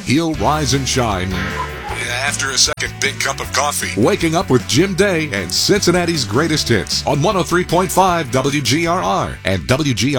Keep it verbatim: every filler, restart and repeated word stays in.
he'll rise and shine after a second big cup of coffee. Waking Up with Jim Day and Cincinnati's greatest hits on one oh three point five W G R R and W G R R.